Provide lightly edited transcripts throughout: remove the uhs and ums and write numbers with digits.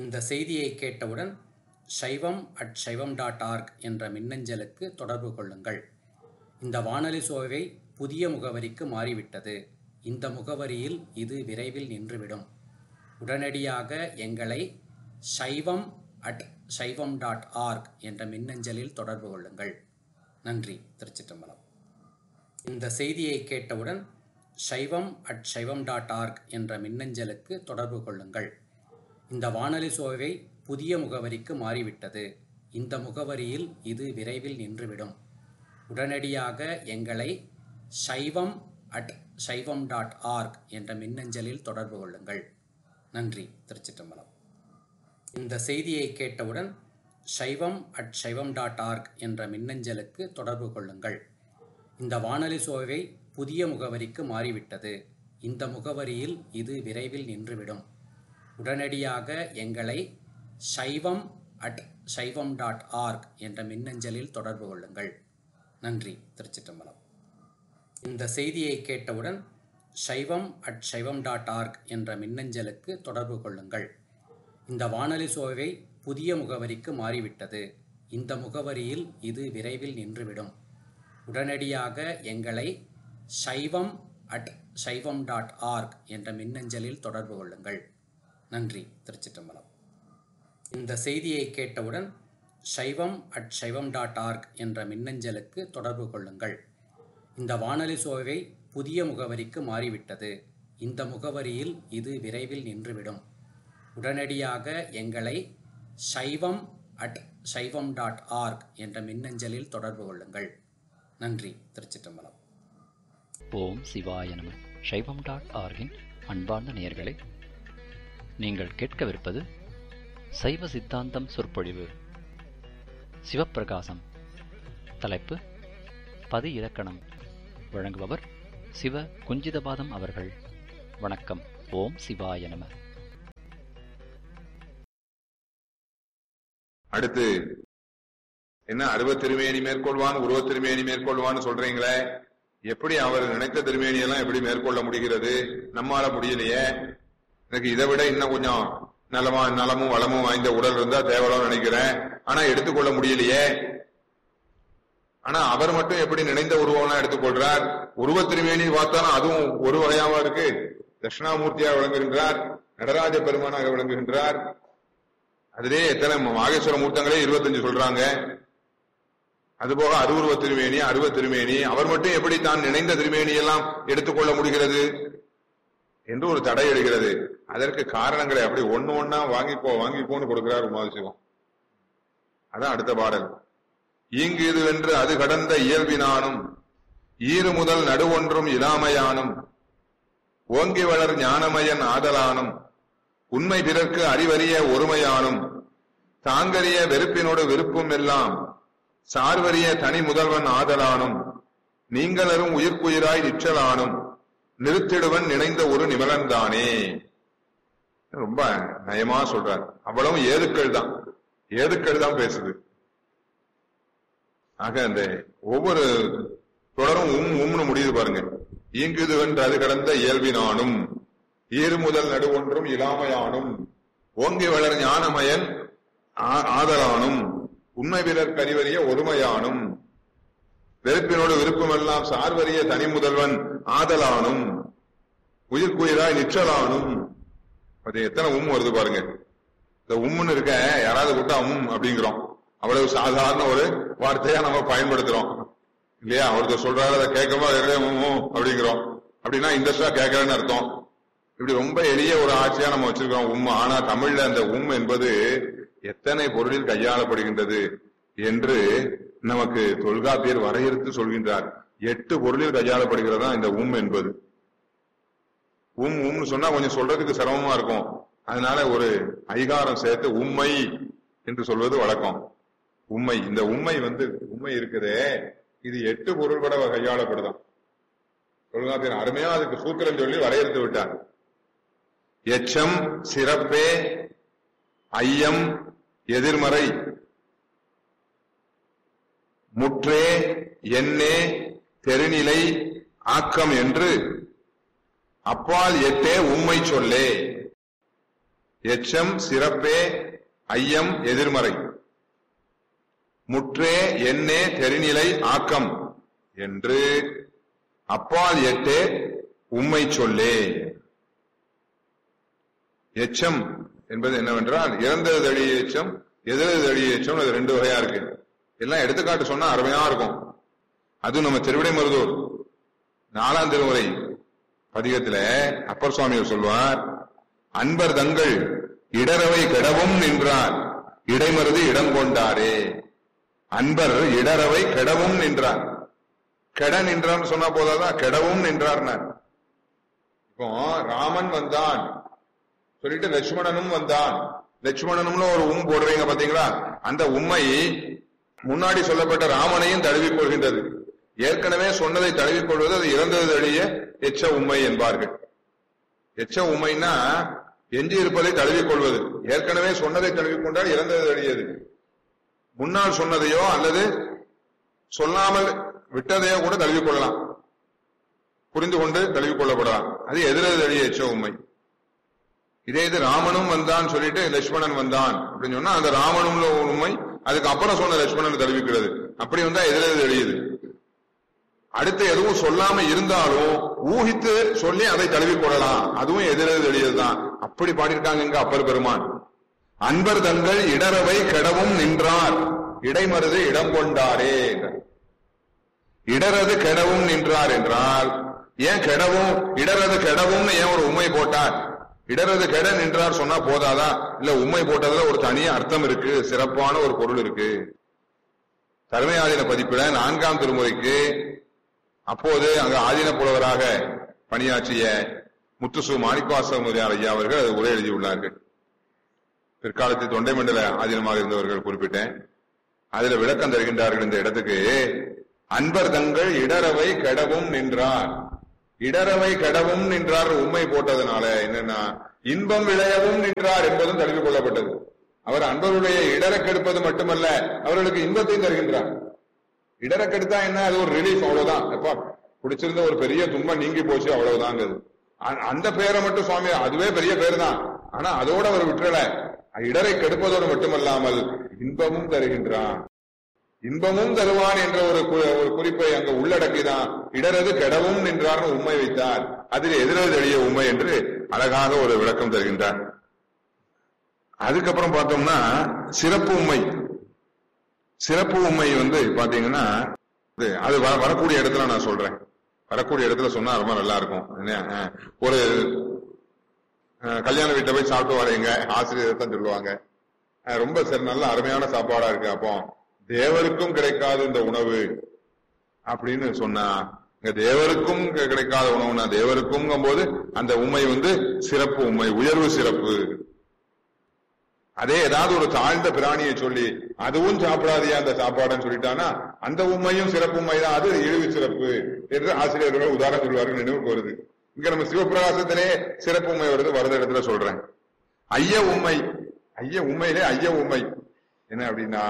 இந்த செய்தியை கேட்டவுடன் shaivam@shaivam.org என்ற மின்னஞ்சலுக்கு தொடர்பு கொள்ளுங்கள். இந்த வானொலி சோவை புதிய முகவரிக்கு மாறிவிட்டது. இந்த முகவரியில் இது விரைவில் நின்றுவிடும். உடனடியாக எங்களை shaivam@shaivam.org என்ற மின்னஞ்சலில் தொடர்பு கொள்ளுங்கள். நன்றி. திருச்சிற்றம்பலம். இந்த செய்தியை கேட்டவுடன் shaivam@shaivam.org என்ற மின்னஞ்சலுக்கு தொடர்பு கொள்ளுங்கள். இந்த வானொலி சோவை புதிய முகவரிக்கு மாறிவிட்டது. இந்த முகவரியில் இது விரைவில் நின்றுவிடும். உடனடியாக எங்களை shaivam@shaivam.org என்ற மின்னஞ்சலில் தொடர்பு கொள்ளுங்கள். நன்றி. திருச்சிற்றம்பலம். இந்த செய்தியை கேட்டவுடன் shaivam@shaivam.org என்ற மின்னஞ்சலுக்கு தொடர்பு கொள்ளுங்கள். இந்த வானொலி சோவை புதிய முகவரிக்கு மாறிவிட்டது. இந்த முகவரியில் இது விரைவில் நின்றுவிடும். உடனடியாக எங்களை shaivam@shaivam.org என்ற மின்னஞ்சலில் தொடர்பு கொள்ளுங்கள். நன்றி. திருச்சிற்றம்பலம். இந்த செய்தியை கேட்டவுடன் shaivam@shaivam.org என்ற மின்னஞ்சலுக்கு தொடர்பு கொள்ளுங்கள். இந்த வானொலி சோவை புதிய முகவரிக்கு மாறிவிட்டது. இந்த முகவரியில் இது விரைவில் நின்றுவிடும். உடனடியாக எங்களை shaivam@shaivam.org என்ற மின்னஞ்சலில் தொடர்பு கொள்ளுங்கள். நன்றி. திருச்சிற்றம்பலம். இந்த செய்தியை கேட்டவுடன் shaivam@shaivam.org என்ற மின்னஞ்சலுக்கு தொடர்பு கொள்ளுங்கள். இந்த வானொலி சோவை புதிய முகவரிக்கு மாறிவிட்டது. இந்த முகவரியில் இது விரைவில் நின்றுவிடும். உடனடியாக எங்களை shaivam@shaivam.org என்ற மின்னஞ்சலில் தொடர்பு கொள்ளுங்கள். நன்றி. திருச்சிற்றம்பலம். ஓம் சிவாய நம. shaivam.org-இன் அன்பார்ந்த நேயர்களே, நீங்கள் கேட்கவிருப்பது சைவ சித்தாந்தம் சொற்பொழிவு. சிவப்பிரகாசம். தலைப்பு பதி இலக்கணம். வழங்குபவர் சிவ குஞ்சிதபாதம் அவர்கள். வணக்கம். ஓம் சிவாய நம. அடுத்து என்ன, அருவத் திருமேனி மேற்கொள்வான், உருவத் திருமேனி மேற்கொள்வான்னு சொல்றீங்களே, எப்படி அவர் நினைத்த திருமேனியெல்லாம் எப்படி மேற்கொள்ள முடிகிறது? நம்மால முடியலையே. எனக்கு இதை விட இன்னும் கொஞ்சம் நலமும் வளமும் வாய்ந்த உடல் இருந்தா தேவலாம் நினைக்கிறேன். ஆனா எடுத்துக்கொள்ள முடியலையே. ஆனா அவர் மட்டும் எப்படி நினைந்த உருவம்லாம் எடுத்துக்கொள்றார்? உருவ திருமேனி பார்த்தாலும் அதுவும் ஒரு வகையாவா இருக்கு. தட்சிணாமூர்த்தியாக விளங்குகின்றார், நடராஜ பெருமானாக விளங்குகின்றார். அதிலே எத்தனை மாகேஸ்வர மூர்த்தங்களே 25 சொல்றாங்க. அதுபோக அருவுருவ திருமேனி, அருவ திருமேனி, அவர் மட்டும் எப்படி தான் நினைந்த திருமேனி எல்லாம் எடுத்துக்கொள்ள முடிகிறது என்று ஒரு தடை எடுக்கிறது. அதற்கு காரணங்களை அப்படி ஒண்ணு ஒன்னா வாங்கிப்போன்னு கொடுக்கிறார் உமாதிசிவம். அதான் அடுத்த பாடல். ஈங்கு இதுவென்று அது கடந்த இயல்பினானும் ஈறு முதல் நடுவொன்றும் இலாமையானும் ஓங்கி வளர் ஞானமயன் ஆதலானும் உண்மை பிறர்க்கு அறிவறிய ஒருமையானும் தாங்கரிய வெறுப்பினோடு விருப்பும் எல்லாம் சார்வரிய தனி முதல்வன் ஆதலானும் நீங்களரும் உயிர்க்குயிராய் நிற்றலானும் நிறுத்திடுவன் நினைந்த ஒரு நிமலன் தானே. ரொம்ப நயமா சொல்றார். அவ்வளவு ஏதுக்கள் தான் பேசுது. ஆக அந்த ஒவ்வொரு தொடரும் உம்னு முடியுது பாருங்க. ஈங்குது வென்று அது கடந்த இயல்பினானும் ஈறு முதல் நடுவொன்றும் இலாமையானும் ஓங்கி வளர் ஞானமயன் ஆதலானும் உண்மை பிறர் கறிவறிய ஒருமையானும் வெறுப்பினோடு விருப்பமெல்லாம் சார்வறிய தனி முதல்வன் ஆதலானும் உயிர்க்குயிராய் நிற்றலானும். அது எத்தனை வருது பாருங்க. இந்த உம்முன்னு இருக்க யாராவது கூட்டா அப்படிங்கிறோம். அவ்வளவு சாதாரண ஒரு வார்த்தையா நம்ம பயன்படுத்துறோம் இல்லையா? ஒருத்தர் சொல்றாரு, அதை கேட்கமா அப்படிங்கிறோம். அப்படின்னா இன்ட்ரெஸ்டா கேட்கறேன்னு அர்த்தம். இப்படி ரொம்ப எளிய ஒரு ஆட்சியா நம்ம வச்சிருக்கோம் ஆனா தமிழ்ல அந்த என்பது எத்தனை பொருளில் கையாளப்படுகின்றது என்று நமக்கு தொல்காப்பியர் வரையறுத்து சொல்கின்றார். 8 பொருளில் கையாளப்படுகிறதா இந்த என்பது. உம்னு சொன்னா கொஞ்சம் சொல்றதுக்கு சிரமமா இருக்கும். அதனால ஒரு ஐகாரம் சேர்த்து உம்மை என்று சொல்வது வழக்கம். உம்மை, இந்த உம்மை இருக்குதே, இது 8 பொருள்பட கையாளப்படுதான். தொல்காப்பியர் அருமையா அதுக்கு சூத்திரம் சொல்லி வரையறுத்து விட்டார். எச்சம், சிறப்பே, ஐயம், எதிர்மறை, முற்றே, எண்ணே, தெருநிலை, ஆக்கம் என்று அப்பால் 8 உம்மை சொல்லே. எச்சம் சிறப்பே ஐயம் எதிர்மறை. முற்றே எண்ணே தெரிநிலை ஆக்கம் என்று அப்பால் எட்டே உம்மை சொல்லே. எச்சம் என்பது என்னவென்றால் இறந்தது தழிய எச்சம், எதிரது தழிய எச்சம். அது ரெண்டு வகையா இருக்கு. எல்லாம் எடுத்துக்காட்டு சொன்னா அருமையா இருக்கும். அதுவும் நம்ம திருவிடைமருதூர் 4ஆம் திருமுறை பதிகத்துல அப்பர் சுவாமிகள் சொல்வார், அன்பர் தங்கள் இடரவை கெடவும் நின்றார், இடைமருது இடம் கொண்டாரே. அன்பர் இடரவை கெடவும் நின்றார். கெட நின்றார் சொன்னா போதாதான், கெடவும் நின்றார். இப்போ ராமன் வந்தான் சொல்லிட்டு லட்சுமணனும் வந்தான். லட்சுமணனும்னு ஒரு போடுறீங்க பாத்தீங்களா? அந்த உண்மை முன்னாடி சொல்லப்பட்ட ராமனையும் தழுவிக் கொள்கின்றது. ஏற்கனவே சொன்னதை தழுவிக் கொள்வது அது இறந்தது தழிய எச்ச உண்மை என்பார்கள். எச்ச உண்மைன்னா எஞ்சி இருப்பதை தழுவிக் கொள்வது. ஏற்கனவே சொன்னதை தழுவிக் கொண்டால் இறந்தது தழியது. முன்னால் சொன்னதையோ அல்லது சொல்லாமல் விட்டதையோ கூட தழுவிக் கொள்ளலாம், புரிந்து கொண்டு தழுவிக் கொள்ளப்படலாம். அது எதிரது தழிய எச்ச உண்மை. இதே இது ராமனும் வந்தான் சொல்லிட்டு லட்சுமணன் வந்தான் அப்படின்னு சொன்னா அந்த ராமனும் உண்மை அதுக்கு அப்புறம் சொன்ன லட்சுமணன் தழுவிக்கிறது. அப்படி வந்தா எதிரது தழியுது. அடுத்து எதுவும் சொல்லாம இருந்தாலும் ஊகித்து சொல்லி அதை தழுவிக் கொள்ளலாம், அதுவும் எதிரது தழியதுதான். அப்படி பாடியிருக்காங்க இங்க அப்பர் பெருமான். அன்பர் தங்கள் இடரவை கெடவும் நின்றார், இடைமருது இடம் கொண்டாரே. இடரது கெடவும் நின்றார் என்றால் ஏன் கெடவும் இடரது கெடவும் ஏன் ஒரு உண்மை போட்டார்? இடரது கெட நின்றார் சொன்னா போதாதா? இல்ல உண்மை போட்டதுல ஒரு தனிய அர்த்தம் இருக்கு, சிறப்பான ஒரு பொருள் இருக்கு. தருமை ஆதீன பதிப்பில 4ஆம் திருமுறைக்கு அப்போது அங்க ஆதீன புலவராக பணியாற்றிய முத்துசு மாணிக்கவாசக முதலியார் ஐயா அவர்கள் அது உரை எழுதியுள்ளார்கள். பிற்காலத்தில் தொண்டை மண்டல ஆதீனமாக இருந்தவர்கள் குறிப்பிட்டேன். அதுல விளக்கம் தருகின்றார்கள். இந்த இடத்துக்கு அன்பர் தங்கள் இடரவை கெடவும் நின்றார், இடரவை கெடவும் நின்றார் உண்மை போட்டதுனால என்னன்னா இன்பம் விளையவும் நின்றார் என்பதும் தழுவிக் கொள்ளப்பட்டது. அவர் அன்பருடைய இடரை கெடுப்பது மட்டுமல்ல, அவர்களுக்கு இன்பத்தையும் தருகின்றார். இடரை கெடுத்தா என்ன, அது ஒரு ரிலீஃப், அவ்வளவுதான். எப்பா பிடிச்சிருந்த ஒரு பெரிய துன்பம் நீங்கி போச்சு, அவ்வளவுதாங்க. அந்த பேரை மட்டும் சுவாமி அதுவே பெரிய பேர் தான். ஆனா அதோட அவர் விட்டுறல, இடரை கெடுப்பதோடு மட்டுமல்லாமல் இன்பமும் தருகின்றான், இன்பமும் தருவான் என்ற ஒரு குறிப்பை அங்க உள்ளடக்கிதான் இடரது கெடவும் நின்றார்னு உண்மை வைத்தார். அதில் எதிரது எளிய உண்மை என்று அழகாக ஒரு விளக்கம் தருகின்றார். அதுக்கப்புறம் பார்த்தோம்னா சிறப்பு உண்மை. சிறப்பு உண்மை பாத்தீங்கன்னா அது வரக்கூடிய இடத்துல நான் சொல்றேன். வரக்கூடிய இடத்துல சொன்னா ரொம்ப நல்லா இருக்கும். ஒரு கல்யாண வீட்டை போய் சாப்பிட்டு வரீங்க, ஆசிரியர் தான் சொல்லுவாங்க ரொம்ப சரி நல்ல அருமையான சாப்பாடா இருக்கு, அப்போ தேவருக்கும் கிடைக்காது இந்த உணவு அப்படின்னு சொன்னா, தேவருக்கும் கிடைக்காத உணவுனா தேவருக்கும் போது அந்த உண்மை சிறப்பு உண்மை, உயர்வு சிறப்பு. அதே ஏதாவது ஒரு தாழ்ந்த பிராணியை சொல்லி அதுவும் சாப்பிடாதியா அந்த சாப்பாடுன்னு சொல்லிட்டானா அந்த உண்மையும் சிறப்பு உண்மைதான், அது இழிவு சிறப்பு என்று ஆசிரியர்கள் உதாரணம் சொல்வார்கள், நினைவுக்கு வருது. இங்க நம்ம சிவபிரகாசத்திலே சிறப்பு உண்மை வருது, வரத இடத்துல சொல்றேன். ஐய உண்மை, ஐய உண்மையிலே ஐய உண்மை என்ன அப்படின்னா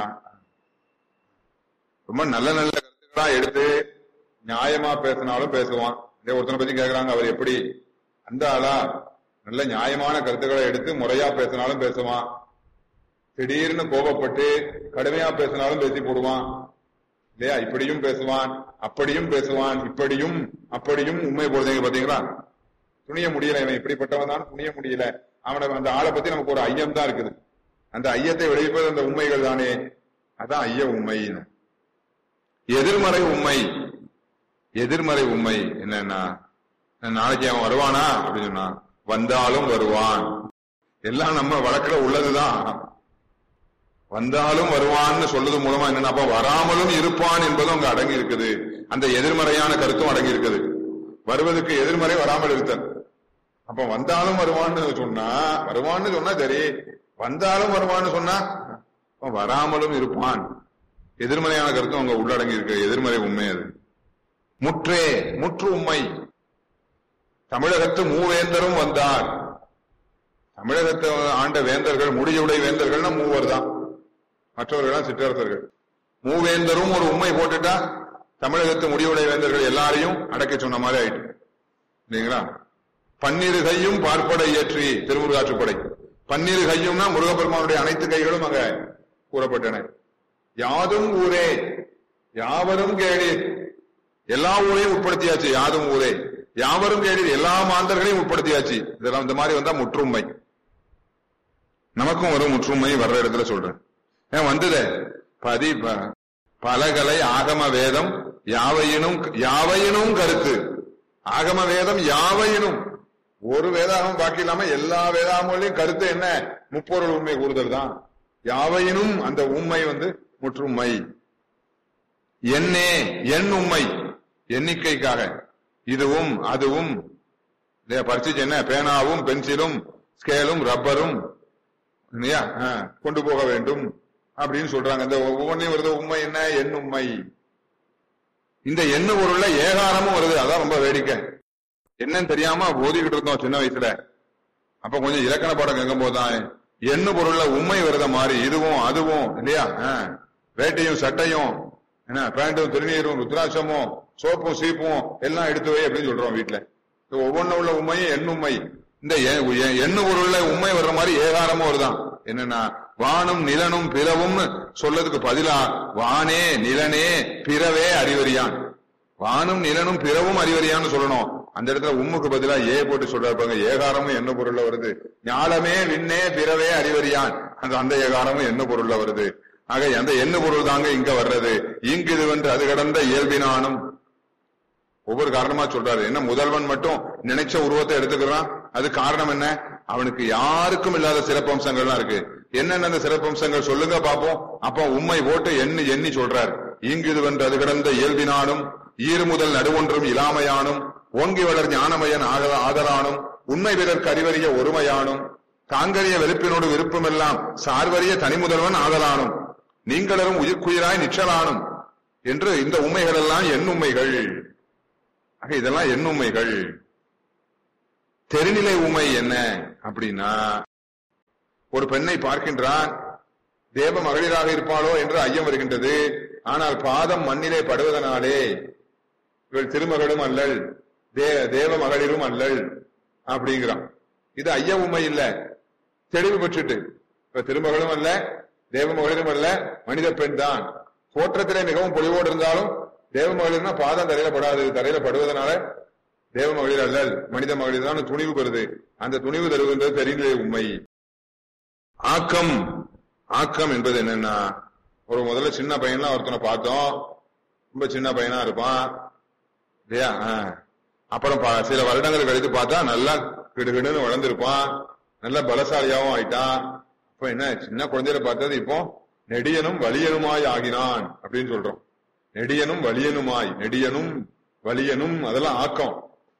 ரொம்ப நல்ல நல்ல கருத்துக்களா எடுத்து நியாயமா பேசினாலும் பேசுவான். இதே ஒருத்தனை பத்தி கேட்கிறாங்க, அவர் எப்படி அந்த ஆளா நல்ல நியாயமான கருத்துக்களை எடுத்து முறையா பேசினாலும் பேசுவான், திடீர்னு கோபப்பட்டு கடுமையா பேசினாலும் பேசி போடுவான் இல்லையா? இப்படியும் பேசுவான், அப்படியும் பேசுவான், இப்படியும் அப்படியும் உண்மை போடுறீங்க பாத்தீங்களா? துணிய முடியல, இவன் இப்படிப்பட்டவன் தான் துணிய முடியல. அவனை அந்த ஆளை பத்தி நமக்கு ஒரு ஐயம் தான் இருக்குது. அந்த ஐயத்தை விளைவிப்பது அந்த உண்மைகள் தானே, அதான் ஐய உண்மை. எதிர்மறை உண்மை, எதிர்மறை உண்மை என்னன்னா நாளைக்கு அவன் வருவானா அப்படின்னு சொன்னா வந்தாலும் வருவான், எல்லாம் நம்ம வழக்குல உள்ளதுதான். வந்தாலும் வருவான்னு சொல்றது மூலமா என்னன்னா அப்ப வராமலும் இருப்பான் என்பதும் அங்க அடங்கி இருக்குது. அந்த எதிர்மறையான கருத்தும் அடங்கி இருக்குது. வருவதற்கு எதிர்மறை வராமல் இருத்தல். அப்ப வந்தாலும் வருவான்னு சொன்னா, வருவான்னு சொன்னா சரி, வந்தாலும் வருவான்னு சொன்னா வராமலும் இருப்பான், எதிர்மறையான கருத்தும் அங்க உள்ளடங்கி இருக்கு. எதிர்மறை உண்மை அது. முற்றே, முற்று உண்மை. தமிழகத்து மூவேந்தரும் வந்தார். தமிழகத்தை ஆண்ட வேந்தர்கள், முடியுடை வேந்தர்கள்னா மூவர் தான், மற்றவர்கள் சிற்றரசர்கள். மூவேந்தரும் ஒரு உண்மை போட்டுட்டா தமிழகத்து முடிவுடை வேந்தர்கள் எல்லாரையும் அடக்க சொன்ன மாதிரி ஆயிட்டு இல்லைங்களா? பன்னிரு கையும் பார்ப்படை ஏற்றி திருமுருகாற்றுப்படை, பன்னிரு கையும்னா முருகப்பெருமானுடைய அனைத்து கைகளும் அங்க கூறப்பட்டன. யாதும் ஊரே யாவரும் கேளீர், எல்லா ஊரையும் உட்படுத்தியாச்சு. யாதும் ஊரே யாவரும் கேளீர், எல்லா மாந்தர்களையும் உட்படுத்தியாச்சு. இதெல்லாம் இந்த மாதிரி வந்தா முற்றுமை. நமக்கும் ஒரு முற்றுமை வர்ற இடத்துல சொல்றேன். ஏன் வந்தது பலகலை ஆகம வேதம் யாவையினும் கருத்து. ஆகம வேதம் யாவையினும், ஒரு வேதாகமும் பாக்கி இல்லாம எல்லா வேதாகமும் கருத்து என்ன? முப்பொருள் உண்மை கூறுதல் தான். யாவையினும் அந்த உண்மை முற்றுமை. என் உண்மை எண்ணிக்கைக்காக, இதுவும் அதுவும் பரிச்சு என்ன, பேனாவும் பென்சிலும் ஸ்கேலும் ரப்பரும் கொண்டு போக வேண்டும் அப்படின்னு சொல்றாங்க. இந்த ஒவ்வொன்றையும் வருது உண்மை என்ன, என் உண்மை. இந்த எண்ணு பொருள்ல ஏகாரமும் வருது. அதான் ரொம்ப வேடிக்கை. என்னன்னு தெரியாம ஓதிக்கிட்டு இருந்தோம் சின்ன வயசுல. அப்ப கொஞ்சம் இலக்கண பாடம் கேட்கும் போதுதான் எண்ணு பொருள்ல உண்மை வருத மாதிரி இதுவும் அதுவும் இல்லையா, வேட்டையும் சட்டையும் என்ன, பேண்டும் திருநீரும் ருத்ராட்சமும் சோப்பும் சீப்பும் எல்லாம் எடுத்து வை அப்படின்னு சொல்றோம் வீட்டுல. ஒவ்வொன்றும் உள்ள உண்மையும் எண்ணுண்மை. இந்த எண்ணு பொருள்ல உண்மை வர்ற மாதிரி ஏகாரமும் வருதான். என்னன்னா வானும் நிலனும் பிறவும் சொல்லதுக்கு பதிலா வானே நிலனே பிறவே அறிவறியான், வானும் நிலனும் பிறவும் அறிவறியான்னு சொல்லணும். அந்த இடத்துல உம்முக்கு பதிலா ஏ போட்டு சொல்றாங்க. ஏகாரமும் என்ன பொருள்ல வருது. ஞாலமே விண்ணே பிறவே அறிவறியான், அந்த ஏகாரமும் என்ன பொருள்ல வருது. ஆக அந்த என்ன பொருள் தாங்க இங்க வர்றது. இங்கு இது வந்து அது கடந்த இயல்பினானும் ஒவ்வொரு காரணமா சொல்றாரு. என்ன முதல்வன் மட்டும் நினைச்ச உருவத்தை எடுத்துக்கிறான். அது காரணம் என்ன? அவனுக்கு யாருக்கும் இல்லாத சிறப்பம்சங்கள்லாம் இருக்கு. என்னென்ன அந்த சிறப்பம்சங்கள் சொல்லுங்க பாப்போம். அப்ப உண்மை போட்டு எண்ணி சொல்றார். இங்கு இது வந்து அது கடந்த இயல்பினானும் ஈறு முதல் நடுவொன்றும் இலாமையானும் ஓங்கி வளர் ஞானமயன் ஆதலானும் உண்மை பிறர்க்கு அறிவறிய ஒருமையானும் தாங்கறிய வெறுப்பினோடு விருப்பமெல்லாம் சார்வறிய தனிமுதல்வன் ஆதலானும் நீங்களரும் உயிர்க்குயிராய் நிற்றலானும் என்று இந்த உண்மைகள் எல்லாம் எண்ணுண்மைகள். இதெல்லாம் எண்ணுண்மைகள். தெரிநிலை உண்மை என்ன அப்படின்னா, ஒரு பெண்ணை பார்க்கின்றான், தேவ மகளிராக இருப்பாளோ என்று ஐயம் வருகின்றது. ஆனால் பாதம் மண்ணிலே படுவதனாலே இவள் திருமகளும் அல்லள் தேவ மகளிரும் அல்லள் அப்படிங்கிறான். இது ஐய உண்மை இல்ல, தெளிவு பெற்றுட்டு. இப்ப திருமகளும் அல்ல தேவ மகளிரும் அல்ல, மனித பெண் தான். தோற்றத்திலே மிகவும் பொலிவோடு இருந்தாலும் தேவ மகளிர்னா பாதம் தரையில படாது. தரையில படுவதனால தேவ மகளிர் அல்லல் மனித மகளிர் தான் துணிவு பெறுது. அந்த துணிவு தருகின்றது தெரிநிலை உண்மை. ஆக்கம் என்பது என்னன்னா, ஒரு முதல்ல சின்ன பையன்லாம் ஒருத்தனை பார்த்தோம், ரொம்ப சின்ன பையனா இருப்பான் இல்லையா. அப்புறம் சில வருடங்கள் கழித்து பார்த்தா நல்லா கிடுகிடுன்னு வளர்ந்துருப்பான், நல்ல பலசாலியாவும் ஆயிட்டான். அப்ப என்ன, சின்ன குழந்தையில பார்த்தது இப்போ நெடியனும் வலியனுமாய் ஆகினான் அப்படின்னு சொல்றோம். நெடியனும் வலியனுமாய், நெடியனும் வலியனும் அதெல்லாம் ஆக்கம்.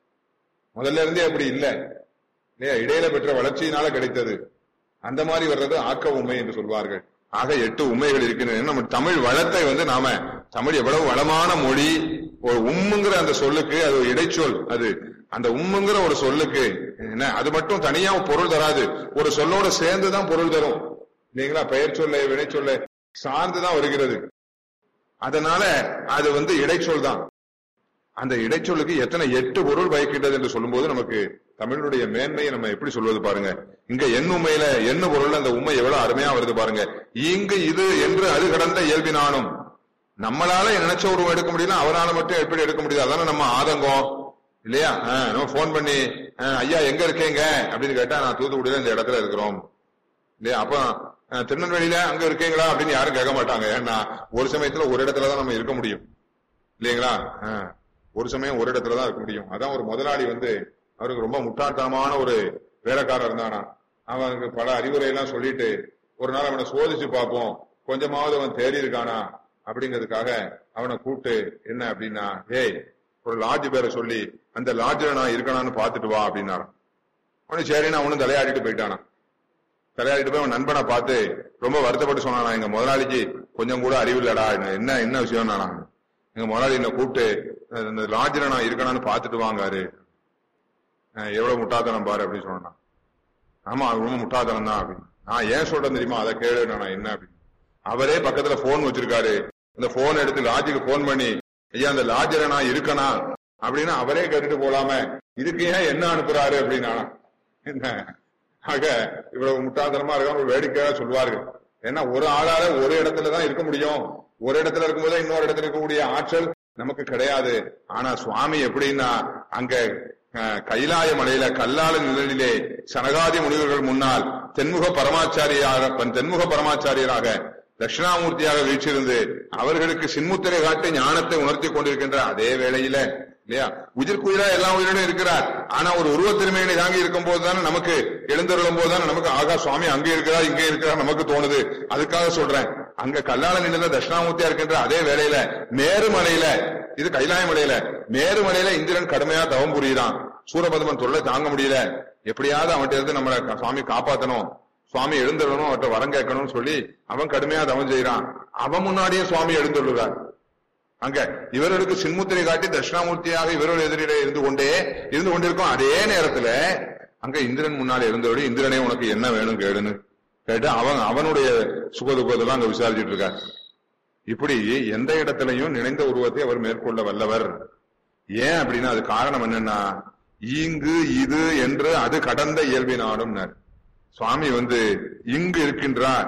முதல்ல இருந்தே அப்படி இல்லை இல்லையா, இடையில பெற்ற வளர்ச்சியினால கிடைத்தது. அந்த மாதிரி வர்றது ஆக்க உண்மை என்று சொல்வார்கள். ஆக 8 உண்மைகள் இருக்கின்றன. நம்ம தமிழ் வளத்தை நாம தமிழ் எவ்வளவு வளமான மொழி. ஒரு உம்முங்கிற அந்த சொல்லுக்கு அது ஒரு இடைச்சொல். அது அந்த உம்முங்கிற ஒரு சொல்லுக்கு என்ன, அது மட்டும் தனியா பொருள் தராது, ஒரு சொல்லோட சேர்ந்துதான் பொருள் தரும் இல்லைங்களா. பெயர் சொல்ல வினை சொல்ல சார்ந்துதான் வருகிறது. அதனால அது இடைச்சொல் தான். அந்த இடைச்சொல்லுக்கு எத்தனை 8 பொருள் பயக்கின்றது என்று சொல்லும் போது நமக்கு தமிழுடைய மேன்மையை நம்ம எப்படி சொல்வது பாருங்க. இங்க எண் உண்மையில என்ன பொருள் அந்த உண்மை எவ்வளவு அருமையா வருது பாருங்க. இங்கு இது என்று அது கடந்த இயல்பினானும். நம்மளால நினைச்ச உருவம் எடுக்க முடியல, அவரால் மட்டும் எப்படி எடுக்க முடியாது. அதான நம்ம ஆதங்கம் இல்லையா. நம்ம போன் பண்ணி ஐயா எங்க இருக்கீங்க அப்படின்னு கேட்டா, நான் தூத்துக்குடியில இந்த இடத்துல இருக்கிறோம் இல்லையா. அப்ப திருநெல்வேலியில அங்க இருக்கீங்களா அப்படின்னு யாரும் கேட்க மாட்டாங்க. ஏன்னா ஒரு சமயத்துல ஒரு இடத்துலதான் நம்ம இருக்க முடியும் இல்லைங்களா. ஒரு சமயம் ஒரு இடத்துலதான் இருக்க முடியும். அதான் ஒரு முதலாளி அவருக்கு ரொம்ப முட்டாள்தனமான ஒரு வேலைக்காரர் இருந்தானா. அவனுக்கு பல அறிவுரை எல்லாம் சொல்லிட்டு ஒரு நாள் அவனை சோதிச்சு பார்ப்போம், கொஞ்சமாவது அவன் தேறி இருக்கானா அப்படிங்கிறதுக்காக அவனை கூப்பிட்டு என்ன அப்படின்னா, ஏய் ஒரு லாட்ஜ் பேரை சொல்லி அந்த லாட்ஜ்ல நான் இருக்கணான்னு பாத்துட்டு வா அப்படின்னாரு. அவனு சரின்னு அவனும் தலையாடிட்டு போயிட்டானா. தலையாடிட்டு போய் அவன் நண்பனை பார்த்து ரொம்ப வருத்தப்பட்டு சொன்னானா, எங்க முதலாளிக்கு கொஞ்சம் கூட அறிவு இல்லடா, என்ன விஷயம் நானா, எங்க முதலாளி என்ன கூப்பிட்டு இந்த லாட்ஜ்ல நான் இருக்கணான்னு பாத்துட்டு வாங்காரு, எவ்வளவு முட்டாத்தனம் பாரு அப்படின்னு சொன்னான். ஆமா அது ரொம்ப முட்டாத்தனம் தான் அப்படின்னு. நான் ஏன் சொல்றேன் தெரியுமா, அதை கேளு நான் என்ன அப்படின்னு. அவரே பக்கத்துல போன் வச்சிருக்காரு. அந்த போன் எடுத்து லாட்ஜுக்கு போன் பண்ணி, ஐயா அந்த லாட்ஜ்ல நான் இருக்கனா அப்படின்னு அவரே கேட்டுட்டு போலாம இதுக்கு ஏன் என்ன அனுப்புறாரு அப்படின்னா என்ன ஆக இவ்வளவு முட்டாள்தனமா இருக்கான்னு ஒரு வேடிக்கையாக சொல்வார்கள். ஏன்னா ஒரு ஆளால ஒரு இடத்துலதான் இருக்க முடியும். ஒரு இடத்துல இருக்கும்போது இன்னொரு இடத்துல இருக்கக்கூடிய ஆற்றல் நமக்கு கிடையாது. ஆனா சுவாமி எப்படின்னா அங்க கைலாய மலையில கல்லால நிழலிலே சனகாதி முனிவர்கள் முன்னால் தென்முக பரமாச்சாரியராக தட்சிணாமூர்த்தியாக வீற்றிருந்து அவர்களுக்கு சின்முத்திரை காட்டி ஞானத்தை உணர்த்தி கொண்டிருக்கின்ற அதே வேளையில இல்லையா உயிர்க்குயிரா எல்லா உயிரிலும் இருக்கிறார். ஆனா ஒரு உருவ திருமையினை தாங்கி இருக்கும் போதுதானே நமக்கு எழுந்தருளும் போதுதானே நமக்கு ஆகா சுவாமி அங்கே இருக்கிறார் இங்கே இருக்கிறார் நமக்கு தோணுது. அதுக்காக சொல்றேன், அங்க கல்லால நின்ற தட்சிணாமூர்த்தியா இருக்கின்ற அதே வேளையில மேருமலையில, இது கைலாய மலையில, மேருமலையில இந்திரன் கடுமையா தவம் புரியுறான். சூரபத்மன் தொல்லை தாங்க முடியல, எப்படியாவது அவன்கிட்ட இருந்து நம்மளை சுவாமி காப்பாத்தணும், சுவாமி எழுந்துடணும், அவர்கிட்ட வரம் கேட்கணும்னு சொல்லி அவன் கடுமையா தவம் செய்யறான். அவன் முன்னாடியே சுவாமி எழுந்துள்ளார். அங்க இவர்களுக்கு சின்முத்திரை காட்டி தட்சிணாமூர்த்தியாக இவர்கள் எதிரிலே இருந்து கொண்டிருக்கும் அதே நேரத்துல அங்க இந்திரன் முன்னாடி இருந்தோடு இந்திரனே உனக்கு என்ன வேணும் கேளுன்னு கேட்டு அவனுடைய சுகதுக்கதெல்லாம் அங்க விசாரிச்சுட்டு இருக்கார். இப்படி எந்த இடத்திலையும் நினைந்த உருவத்தை அவர் மேற்கொள்ள வல்லவர். ஏன் அப்படின்னா அது காரணம் என்னன்னா இங்கு இது என்று அது கடந்த இயல்பினாலும் சுவாமி இங்கு இருக்கின்றார்,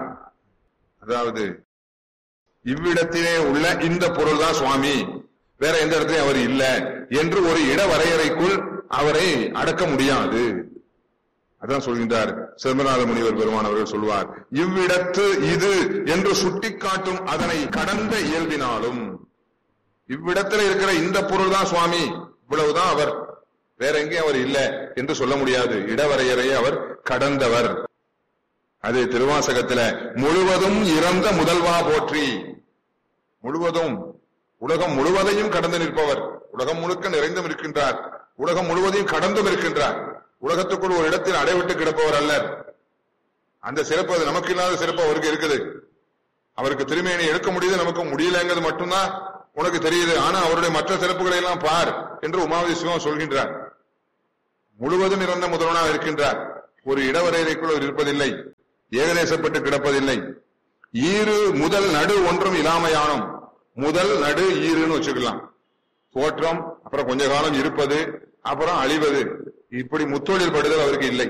அதாவது இவ்விடத்திலே உள்ள இந்த பொருள் தான் சுவாமி, வேற எந்த இடத்திலையும் அவர் இல்ல என்று ஒரு இட வரையறைக்குள் அவரை அடக்க முடியாது. அதான் சொல்கின்றார் சிதம்பரநாத முனிவர் பெருமான் அவர்கள் சொல்வார், இவ்விடத்து இது என்று சுட்டிக்காட்டும் அதனை கடந்த இயல்பினாலும் இவ்விடத்துல இருக்கிற இந்த பொருள் தான் சுவாமி, இவ்வளவுதான் அவர், வேற எங்கேயும் அவர் இல்ல என்று சொல்ல முடியாது. இடவரையறையை அவர் கடந்தவர். அது திருவாசகத்துல முழுவதும் இறந்த முதல்வா போற்றி, முழுவதும் உலகம் முழுவதையும் கடந்து நிற்பவர், உலகம் முழுக்க நிறைந்தும் இருக்கின்றார், உலகம் முழுவதையும் கடந்தும் இருக்கின்றார், உலகத்துக்குள் ஒரு இடத்தில் அடைவிட்டு கிடப்பவர் அல்லர். அந்த சிறப்பு அது நமக்கு இல்லாத சிறப்பு அவருக்கு இருக்குது. அவருக்கு திருமேனி எடுக்க முடியுது, நமக்கு முடியலங்கிறது மட்டும்தான் உனக்கு தெரியுது. ஆனா அவருடைய மற்ற சிறப்புகளை எல்லாம் பார் என்று உமாவதி சிவம் சொல்கின்றார். முழுவதும் இறந்த முதல்வனாக இருக்கின்றார். ஒரு இடவரையறைக்குள் அவர் இருப்பதில்லை, ஏகதேசப்பட்டு கிடப்பதில்லை. ஈறு முதல் நடு ஒன்றும் இல்லாமையானும், முதல் நடு ஈறுன்னு வச்சுக்கலாம். தோற்றம், அப்புறம் கொஞ்ச காலம் இருப்பது, அப்புறம் அழிவது, இப்படி முத்தொழில் படுதல் அவருக்கு இல்லை.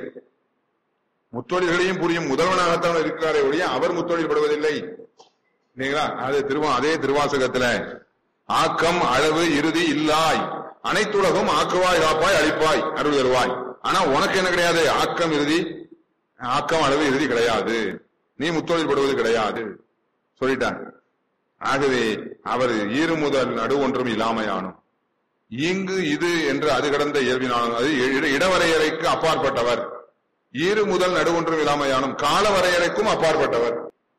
முத்தொழில்களையும் புரியும் முதல்வனாகத்தான் இருக்கிறாரே ஒழிய அவர் முத்தொழில் படுவதில்லை. இல்லைங்களா? அது அதே திருவாசகத்துல ஆக்கம் அளவு இறுதி இல்லாய், அனைத்துலகம் ஆக்குவாய் காப்பாய் அழிப்பாய் அருள் தருவாய். ஆனா உனக்கு என்ன கிடையாது, ஆக்கம் இறுதி, ஆக்கம் அளவு இறுதி கிடையாது, நீ முத்தொழில் படுவது கிடையாது சொல்லிட்டார். ஆகவே அவர் ஈறு முதல் நடு ஒன்றும் இல்லாமையானும் இங்கு இது என்று அது கடந்த இயல்பினாலும், அது இடவரையறைக்கு அப்பாற்பட்டவர். ஈறு முதல் நடு ஒன்றும் இல்லாமையானும் கால வரையறைக்கும் அப்பாற்பட்டவர்.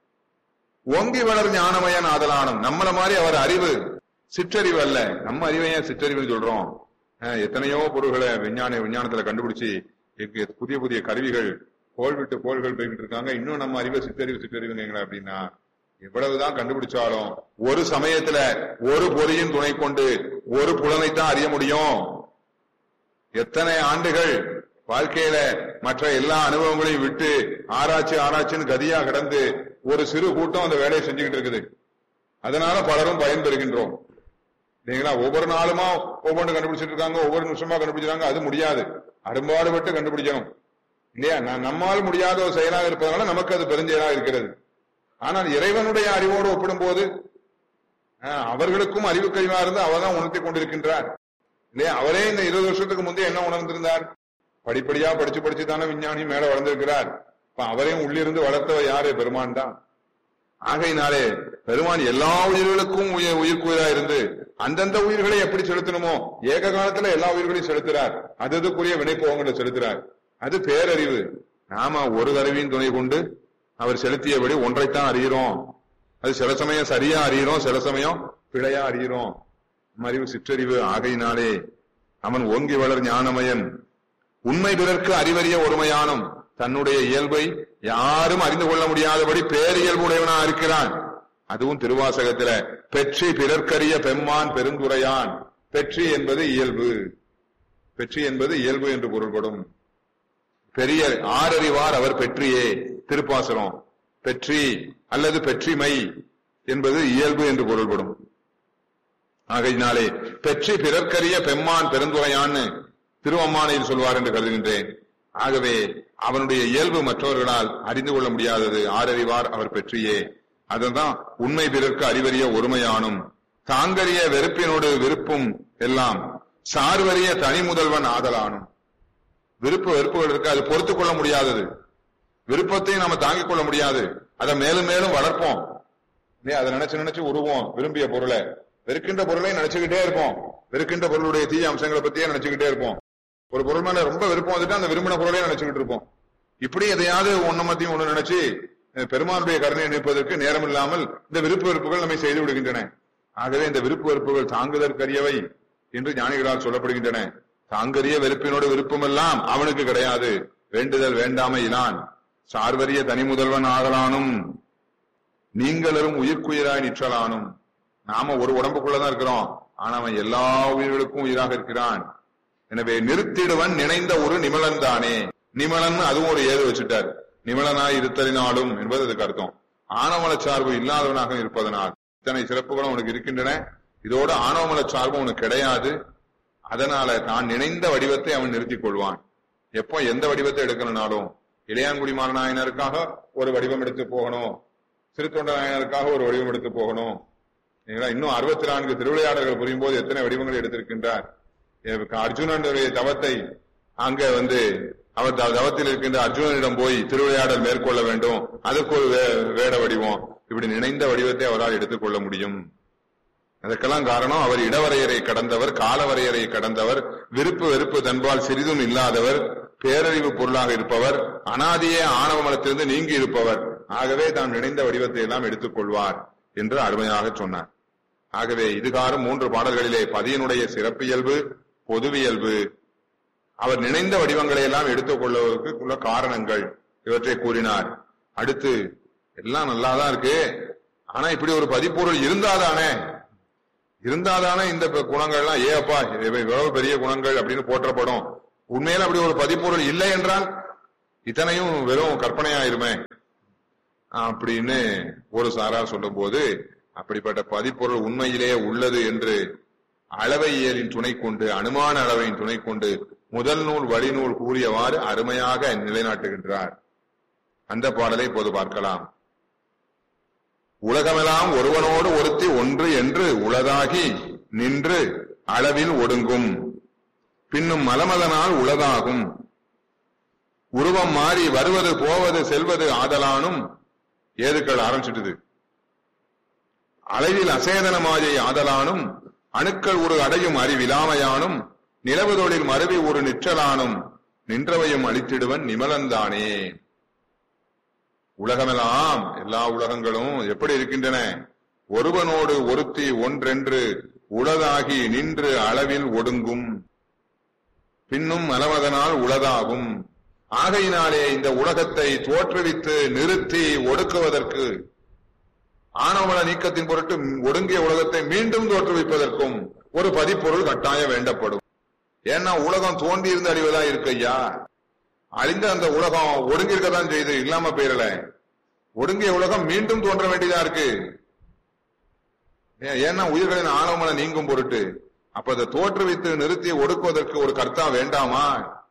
ஓங்கி வளர் ஞானமயன் ஆதலானும், நம்மள மாதிரி அவர் அறிவு சிற்றறிவு அல்ல. நம்ம அறிவையே சிற்றறிவு சொல்றோம். எத்தனையோ பொருள்களை விஞ்ஞானத்துல கண்டுபிடிச்சு புதிய புதிய கருவிகள் கோள் விட்டு கோள்கள் போய்கிட்டு இருக்காங்க. இன்னும் நம்ம அறிவை சிற்றறிவுங்களா அப்படின்னா எவ்வளவுதான் கண்டுபிடிச்சாலும் ஒரு சமயத்துல ஒரு பொறியின் துணை கொண்டு ஒரு புலனைத்தான் அறிய முடியும். எத்தனை ஆண்டுகள் வாழ்க்கையில மற்ற எல்லா அனுபவங்களையும் விட்டு ஆராய்ச்சின்னு கதியா கிடந்து ஒரு சிறு கூட்டம் அந்த வேலையை செஞ்சுக்கிட்டு இருக்குது. அதனால பலரும் பயன்பெறுகின்றோம். இல்லைங்களா? ஒவ்வொரு நாளுமா ஒவ்வொன்று கண்டுபிடிச்சிட்டு இருக்காங்க, ஒவ்வொரு நிமிஷமா கண்டுபிடிச்சாங்க. அது முடியாது, அரும்பாடுபட்டு கண்டுபிடிக்கணும் இல்லையா? நம்மால் முடியாத ஒரு செயலாக இருப்பதனால நமக்கு அது பெருஞ்செயலாக இருக்கிறது. ஆனால் இறைவனுடைய அறிவோடு ஒப்பிடும் போது அவர்களுக்கும் அறிவு கழிவா இருந்து அவர் தான் உணர்த்தி கொண்டிருக்கின்றார் இல்லையா? அவரே இந்த 20 வருஷத்துக்கு முந்தைய என்ன உணர்ந்திருந்தார்? படிப்படியா படிச்சு தானே விஞ்ஞானி மேல வளர்ந்திருக்கிறார். இப்ப அவரையும் உள்ளிருந்து வளர்த்தவர் யாரு? பெருமான் தான். ஆகையினாலே பெருமான் எல்லா உயிர்களுக்கும் உயிர்க்குயிரா இருந்து அந்தந்த உயிர்களை எப்படி செலுத்தணுமோ ஏக காலத்துல எல்லா உயிர்களையும் செலுத்துறார். அதுக்குரிய வினைப்போகங்களை செலுத்துறார். அது பேரறிவு. நாம ஒரு கருவியின் துணை கொண்டு அவர் செலுத்தியபடி ஒன்றைத்தான் அறிகிறோம். அது சில சமயம் சரியா அறிகிறோம், சில சமயம் பிழையா அறிகிறோம். அறிவு சிற்றறிவு. ஆகையினாலே அவன் ஓங்கி வளர் ஞானமயன், உண்மை பிறர்க்கு அறிவறிய ஒருமையானும், தன்னுடைய இயல்பை யாரும் அறிந்து கொள்ள முடியாதபடி பேரியல்பு உடையவனா இருக்கிறான். அதுவும் திருவாசகத்தில பெற்றி பிறர்க்கரிய பெம்மான் பெருந்துரையான். பெற்றி என்பது இயல்பு, பெற்றி என்பது இயல்பு என்று பொருள்படும். பெரிய ஆரறிவார் அவர் பெற்றியே திருப்பாசனம். பெற்றி அல்லது பெற்றிமை என்பது இயல்பு என்று பொருள்படும். ஆகையினாலே பெற்றி பிறர்க்கரிய பெம்மான் பெருந்துரையான்னு திருவம்மானையில் சொல்வார் என்று கருதுகின்றேன். ஆகவே அவனுடைய இயல்பு மற்றவர்களால் அறிந்து கொள்ள முடியாதது. ஆரறிவார் அவர் பெற்றியே. அதுதான் உண்மை பிறர்க்கு அறிவறிய ஒருமையானும் தாங்கறிய வெறுப்பினோடு விருப்பும் எல்லாம் சார்வறிய தனி முதல்வன் ஆதலானும். விருப்பு வெறுப்புகள் இருக்கு, அது பொறுத்துக் கொள்ள முடியாதது. விருப்பத்தையும் நாம தாங்கிக் கொள்ள முடியாது. அதை மேலும் மேலும் வளர்ப்போம். அதை நினைச்சு உருவோம். விரும்பிய பொருளை, வெறுக்கின்ற பொருளை நினைச்சுக்கிட்டே இருப்போம். வெறுக்கின்ற பொருளுடைய தீய அம்சங்களை பத்தியே நினைச்சுக்கிட்டே இருப்போம். ஒரு பொருள் மேல ரொம்ப விருப்பம் வந்துட்டு அந்த விரும்பின பொருளையே நினைச்சுக்கிட்டு இருப்போம். இப்படி எதையாவது ஒன்ன மத்தியும் ஒண்ணு நினைச்சு பெருமானுடைய கருணையை நிற்பதற்கு நேரம் இல்லாமல் இந்த விருப்பு வெறுப்புகள் நம்மை செய்து விடுகின்றன. ஆகவே இந்த விருப்பு வெறுப்புகள் தாங்குதற்கரியவை என்று ஞானிகளால் சொல்லப்படுகின்றன. தாங்கறிய வெறுப்பினோடு விருப்பமெல்லாம் அவனுக்கு கிடையாது. வேண்டுதல் வேண்டாமையிலான் சார்வறிய தனி முதல்வன் ஆகலானும் நீங்களரும் உயிர்க்குயிராய் நிற்றலானும். நாம ஒரு உடம்புக்குள்ளதான் இருக்கிறோம், ஆனா அவன் எல்லா உயிர்களுக்கும் உயிராக இருக்கிறான். எனவே நிறுத்திடுவன் நினைந்த ஒரு நிமலன் தானே. நிமலன் அதுவும் ஒரு ஏது வச்சுட்டார். நிமலனாய் இருத்தலினாலும் என்பது அதுக்கு அர்த்தம். ஆணவமல சார்பு இல்லாதவனாக இருப்பதனால் இத்தனை சிறப்புகளும் உனக்கு இருக்கின்றன. இதோட ஆணவமல சார்பும் உனக்கு கிடையாது. அதனால தான் நினைந்த வடிவத்தை அவன் நிறுத்திக் கொள்வான். எப்போ எந்த வடிவத்தை எடுக்கணும்னாலும் இளையான்குடி மாறநாயனருக்காக ஒரு வடிவம் எடுத்து போகணும், சிறுத்தொண்ட நாயனருக்காக ஒரு வடிவம் எடுத்து போகணும். இன்னும் 64 திருவிளையாடல்கள் புரியும் போது எத்தனை வடிவங்களை எடுத்திருக்கின்றார். அர்ஜுனனுடைய தவத்தை அங்க அவர் தவத்தில் இருக்கின்ற அர்ஜுனனிடம் போய் திருவிளையாடல் மேற்கொள்ள வேண்டும், அதற்கு ஒரு வேட வடிவம். இப்படி நினைந்த வடிவத்தை அவரால் எடுத்துக்கொள்ள முடியும். அதற்கெல்லாம் காரணம் அவர் இடவரையறை கடந்தவர், காலவரையறை கடந்தவர், விருப்பு வெறுப்பு தன்பால் சிறிதும் இல்லாதவர், பேரறிவு பொருளாக இருப்பவர், அனாதியே ஆணவ மலத்திலிருந்து நீங்கி இருப்பவர். ஆகவே தான் நினைந்த வடிவத்தை எல்லாம் எடுத்துக் கொள்வார் என்று அருமையாக சொன்னார். ஆகவே இதுகாரும் 3 பாடல்களிலே பதியினுடைய சிறப்பியல்பு, பொதுவியல்பு, அவர் நினைந்த வடிவங்களை எல்லாம் எடுத்துக் கொள்வதற்கு காரணங்கள் இவற்றை கூறினார். அடுத்து எல்லாம் நல்லாதான் இருக்கு, ஆனா இப்படி ஒரு பதிப்பொருள் இருந்தாதானே இந்த குணங்கள்லாம் ஏப்பா எவ்வளவு பெரிய குணங்கள் அப்படின்னு போற்றப்படும். உண்மையில அப்படி ஒரு பதிப்பொருள் இல்லை என்றால் இத்தனையும் வெறும் கற்பனையாயிருமே அப்படின்னு ஒரு சாரார் சொல்லும் போது, அப்படிப்பட்ட பதிப்பொருள் உண்மையிலேயே உள்ளது என்று அளவையியலின் துணை கொண்டு, அனுமான அளவையின் துணை கொண்டு முதல் நூல் வழிநூல் கூறியவாறு அருமையாக நிலைநாட்டுகின்றார். அந்த பாடலை இப்போது பார்க்கலாம். உலகமெல்லாம் ஒருவனோடு ஒருத்தி ஒன்று என்று உளதாகி நின்று அளவில் ஒடுங்கும், பின்னும் மலமதனால் உளதாகும். உருவம் மாறி வருவது போவது செல்வது ஆதலானும், ஏதுக்கள் ஆரம்பிச்சிட்டுது. அளவில் அசேதன மாயை ஆதலானும், அணுக்கள் ஒரு அடையும் அறிவிலாமையானும், நிலவு தொழில் மருவி ஒரு நிற்றலானும், நின்றவையும் அளித்திடுவன் நிமலந்தானே. உலகமெல்லாம் எல்லா உலகங்களும் எப்படி இருக்கின்றன? ஒருவனோடு ஒருத்தி ஒன்றென்று உளதாகி நின்று அளவில் ஒடுங்கும், பின்னும் மலமதனால் உளதாகும். ஆகையினாலே இந்த உலகத்தை தோற்றுவித்து நிறுத்தி ஒடுக்குவதற்கு, ஆணவமல நீக்கத்தின் பொருட்டு ஒடுங்கிய உலகத்தை மீண்டும் தோற்றுவிப்பதற்கும் ஒரு பதிப்பொருள் கட்டாயம் வேண்டப்படும். ஏன்னா உலகம் தோன்றி இருந்து அழிவதா இருக்கு ஐயா. அழிந்த அந்த உலகம் ஒடுங்கி இருக்கதான் செய்து, இல்லாம போயிடல. ஒடுங்கிய உலகம் மீண்டும் தோன்ற வேண்டியதா இருக்கு. ஏன்னா உயிர்களின் ஆணவமல நீங்கும் பொருட்டு. அப்ப அதை தோற்றுவித்து நிறுத்தி ஒடுக்குவதற்கு ஒரு கர்த்தா வேண்டாமா?